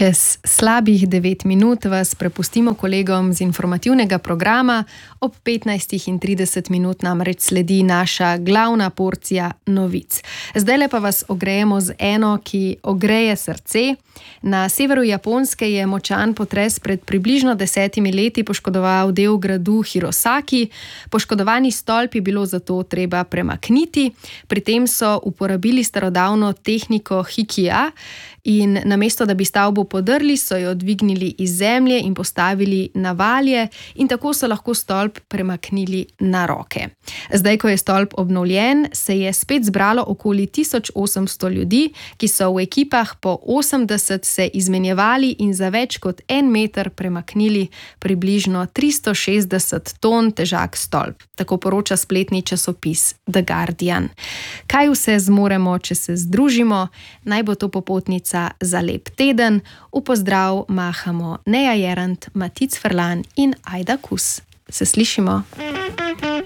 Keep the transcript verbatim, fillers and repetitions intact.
Čez slabih devet minut vas prepustimo kolegom z informativnega programa. Ob petnajstih in trideset minut namreč sledi naša glavna porcija novic. Zdajle pa vas ogrejemo z eno, ki ogreje srce. Na severu Japonske je močan potres pred približno desetimi leti poškodoval del gradu Hirosaki. Poškodovani stolp je bilo zato treba premakniti. Pri tem so uporabili starodavno tehniko Hikija in namesto, da bi stavbo podrli, so jo dvignili iz zemlje in postavili na valje in tako so lahko stolp premaknili na roke. Zdaj, ko je stolp obnovljen, se je spet zbralo okoli tisoč osemsto ljudi, ki so v ekipah po osemdeset se izmenjevali in za več kot en meter premaknili približno tristo šestdeset ton težak stolp. Tako poroča spletni časopis The Guardian. Kaj vse zmoremo, če se združimo? Naj bo to popotnica za lep teden. V pozdrav mahamo Neja Jerant, Matic Ferlan in Ajda Kus. Se slišimo?